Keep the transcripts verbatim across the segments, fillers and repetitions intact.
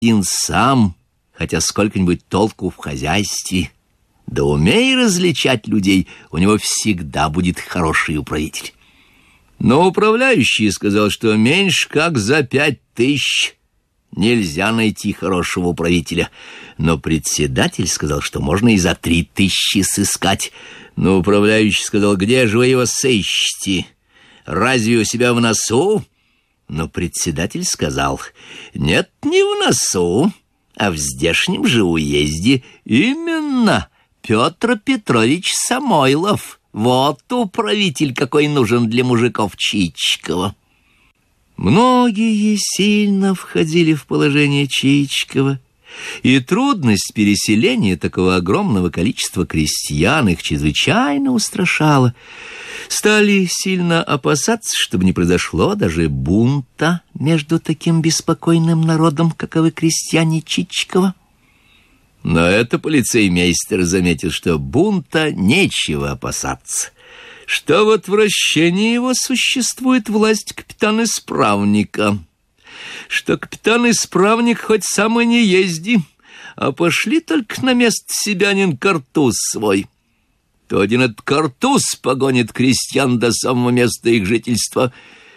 господин сам, хотя сколько-нибудь толку в хозяйстве, да умей различать людей, у него всегда будет хороший управитель. Но управляющий сказал, что меньше как за пять тысяч нельзя найти хорошего управителя. Но председатель сказал, что можно и за три тысячи сыскать. Но управляющий сказал: где же вы его сыщете? Разве у себя в носу? Но председатель сказал: нет, не в носу, а в здешнем же уезде. Именно Петр Петрович Самойлов. Вот управитель, какой нужен для мужиков Чичикова. Многие сильно входили в положение Чичикова, и трудность переселения такого огромного количества крестьян их чрезвычайно устрашала. Стали сильно опасаться, чтобы не произошло даже бунта между таким беспокойным народом, каковы крестьяне Чичикова. Но это полицеймейстер заметил, что бунта нечего опасаться, что в отвращении его существует власть капитана-исправника, что капитан-исправник хоть сам и не езди, а пошли только на место себянин картуз свой, то один этот картуз погонит крестьян до самого места их жительства.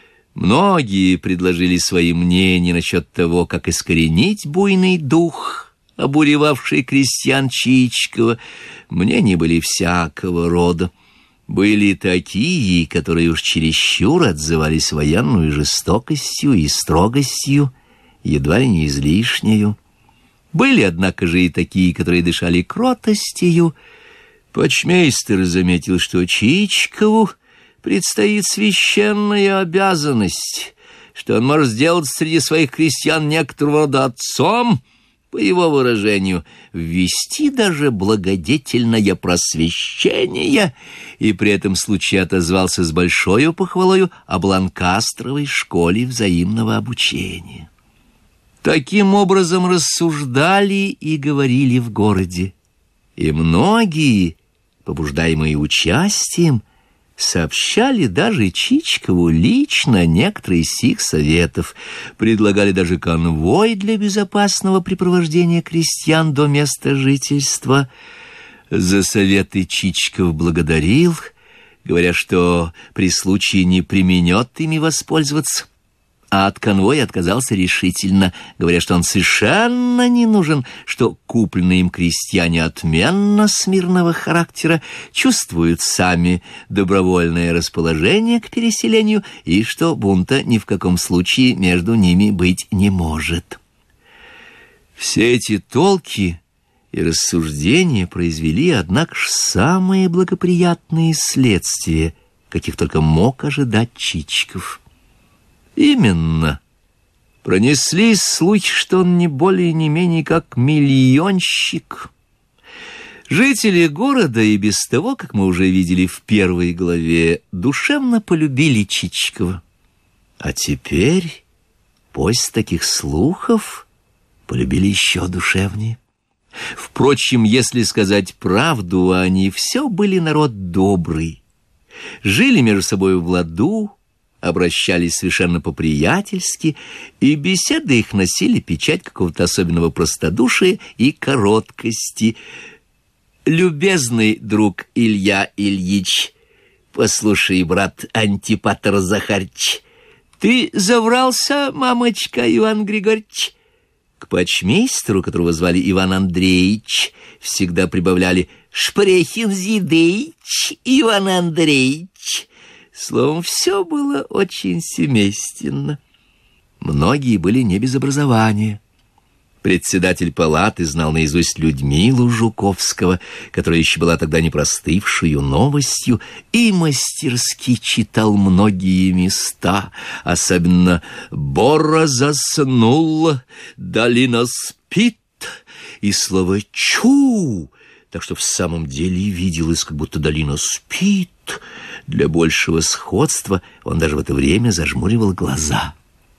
Многие предложили свои мнения насчет того, как искоренить буйный дух, обуревавший крестьян Чичикова. Мнения были всякого рода. Были такие, которые уж чересчур отзывались военную жестокостью и строгостью, едва ли не излишнею. Были, однако же, и такие, которые дышали кротостью. Почмейстер заметил, что Чичикову предстоит священная обязанность, что он может сделать среди своих крестьян некоторого рода отцом, по его выражению, ввести даже благодетельное просвещение, и при этом случае отозвался с большой похвалою об Ланкастровой школе взаимного обучения. Таким образом рассуждали и говорили в городе, и многие, побуждаемые участием, сообщали даже Чичикову лично некоторые из сих советов, предлагали даже конвой для безопасного препровождения крестьян до места жительства. За советы Чичиков благодарил, говоря, что при случае не преминет ими воспользоваться, а от конвоя отказался решительно, говоря, что он совершенно не нужен, что купленные им крестьяне отменно смирного характера чувствуют сами добровольное расположение к переселению и что бунта ни в каком случае между ними быть не может. Все эти толки и рассуждения произвели, однако ж, самые благоприятные следствия, каких только мог ожидать Чичиков. Именно пронеслись слухи, что он не более не менее как миллионщик. Жители города и без того, как мы уже видели в первой главе, душевно полюбили Чичикова. А теперь, после таких слухов, полюбили еще душевнее. Впрочем, если сказать правду, они все были народ добрый, жили между собой в ладу, обращались совершенно по-приятельски, и беседы их носили печать какого-то особенного простодушия и короткости. «Любезный друг Илья Ильич, послушай, брат Антипатр Захарыч, ты заврался, мамочка Иван Григорьевич?» К почмейстеру, которого звали Иван Андреевич, всегда прибавляли «Шпрехин Зидеич Иван Андреевич». Словом, все было очень семейственно. Многие были не без образования. Председатель палаты знал наизусть Людмилу Жуковского, которая еще была тогда не простывшую новостью, и мастерски читал многие места, особенно «Бора заснула, долина спит», и слово «чу», так что в самом деле виделось, как будто долина спит. Для большего сходства он даже в это время зажмуривал глаза.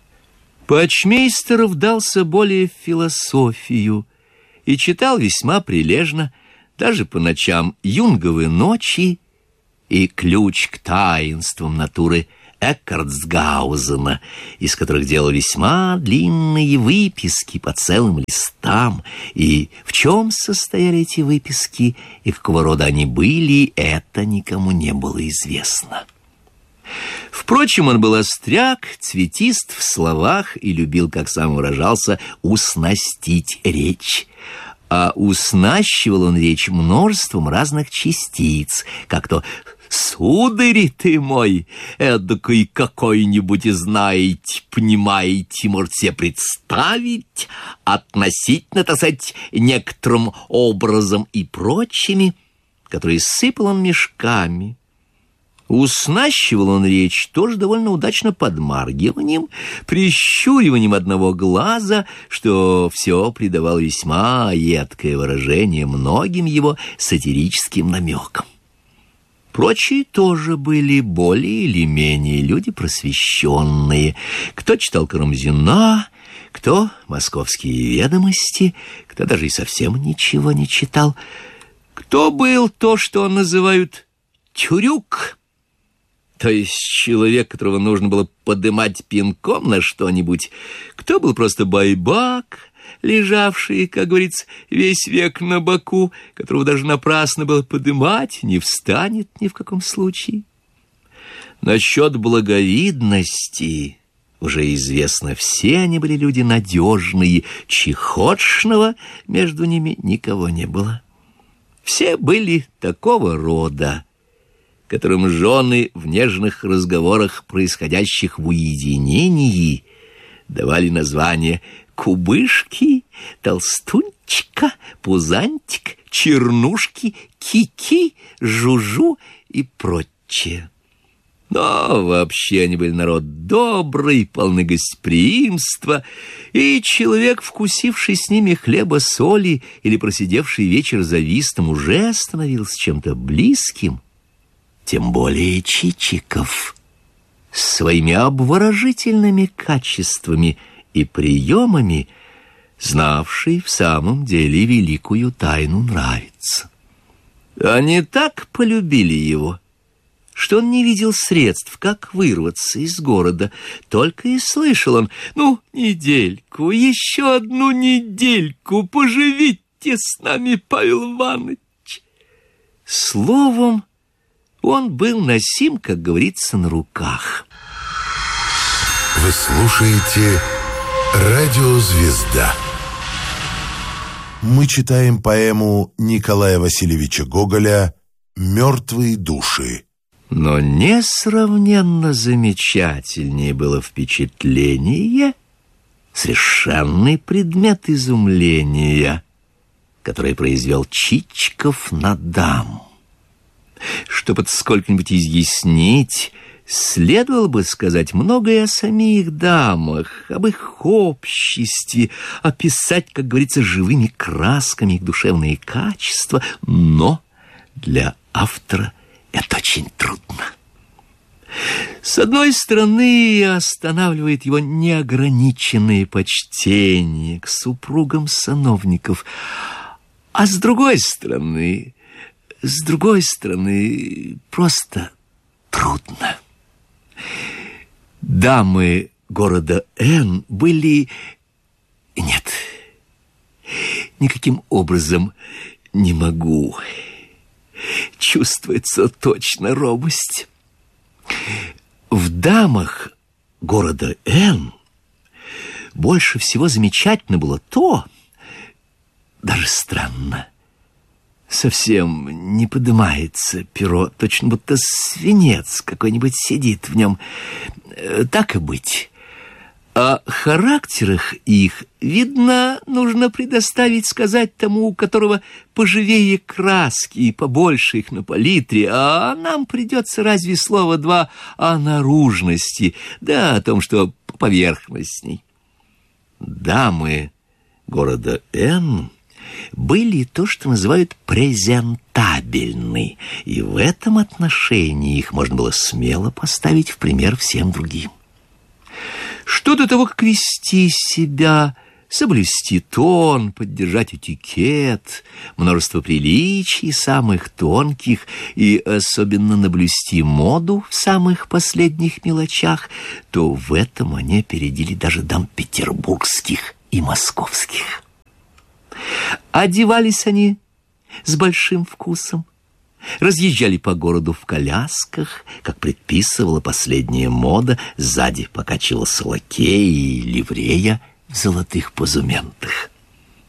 Почмейстер вдался более в философию и читал весьма прилежно, даже по ночам, «Юнговы ночи» и «Ключ к таинствам натуры» Эккартсгаузена, из которых делал весьма длинные выписки по целым листам. И в чем состояли эти выписки и какого рода они были, это никому не было известно. Впрочем, он был остряк, цветист в словах и любил, как сам выражался, уснастить речь. А уснащивал он речь множеством разных частиц, как то «Сударь ты мой, эдакой какой-нибудь знаете, понимаете, можете себе представить, относительно, так сказать, некоторым образом и прочими, которые сыпал он мешками». Уснащивал он речь тоже довольно удачно подмаргиванием, прищуриванием одного глаза, что все придавало весьма едкое выражение многим его сатирическим намекам. Прочие тоже были более или менее люди просвещенные. Кто читал Карамзина, кто «Московские ведомости», кто даже и совсем ничего не читал. Кто был то, что называют «тюрюк», то есть человек, которого нужно было подымать пинком на что-нибудь. Кто был просто байбак, лежавший, как говорится, весь век на боку, которого даже напрасно было подымать, не встанет ни в каком случае. Насчет благовидности уже известно, все они были люди надежные, чехотшного между ними никого не было. Все были такого рода, которым жены в нежных разговорах, происходящих в уединении, давали название кубышки, толстунчика, пузантик, чернушки, кики, жужу и прочее. Но вообще они были народ добрый, полны гостеприимства, и человек, вкусивший с ними хлеба-соли или просидевший вечер за вистом, уже становился чем-то близким. Тем более Чичиков с своими обворожительными качествами и приемами, знавший в самом деле великую тайну нравиться. Они так полюбили его, что он не видел средств, как вырваться из города. Только и слышал он: «Ну, недельку, еще одну недельку, поживите с нами, Павел Иванович». Словом, он был носим, как говорится, на руках. Вы слушаете «Радио Звезда». Мы читаем поэму Николая Васильевича Гоголя «Мертвые души». Но несравненно замечательнее было впечатление, совершенный предмет изумления, который произвел Чичиков на дам. Чтобы это сколько-нибудь изъяснить, следовало бы сказать многое о самих дамах, об их обществе, описать, как говорится, живыми красками их душевные качества, но для автора это очень трудно. С одной стороны, останавливает его неограниченное почтение к супругам сановников, а с другой стороны... С другой стороны, просто трудно. Дамы города Н были... Нет, никаким образом не могу. Чувствуется точно робость. В дамах города Н больше всего замечательно было то, даже странно, совсем не поднимается перо, точно будто свинец какой-нибудь сидит в нем. Так и быть. О характерах их, видно, нужно предоставить сказать тому, у которого поживее краски и побольше их на палитре, а нам придется разве слово два о наружности, да о том, что поверхностней. Дамы города Н были то, что называют презентабельны, и в этом отношении их можно было смело поставить в пример всем другим. Что до того, как вести себя соблюсти тон, поддержать этикет, множество приличий самых тонких и особенно наблюсти моду в самых последних мелочах, то в этом они опередили даже дам петербургских и московских. Одевались они с большим вкусом, разъезжали по городу в колясках, как предписывала последняя мода, сзади покачивался лакей и ливрея в золотых позументах.